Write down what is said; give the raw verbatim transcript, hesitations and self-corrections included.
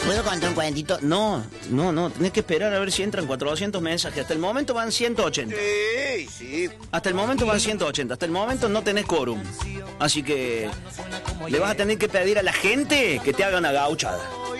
¿Puedo contar un cuentito? No, no, no, tenés que esperar a ver si entran cuatrocientos mensajes. Hasta el momento van ciento ochenta. Sí, sí. Hasta el momento van ciento ochenta. Hasta el momento no tenés quórum. Así que le vas a tener que pedir a la gente que te haga una gauchada.